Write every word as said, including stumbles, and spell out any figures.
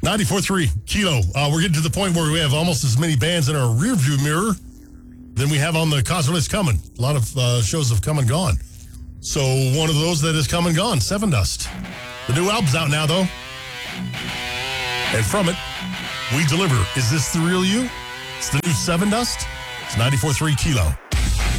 ninety-four three Kilo. Uh, we're getting to the point where we have almost as many bands in our rearview mirror than we have on the concert list coming. A lot of uh, shows have come and gone. So one of those that has come and gone, Seven Dust. The new album's out now, though. And from it, we deliver. Is this the real you? It's the new Seven Dust. It's ninety-four three Kilo.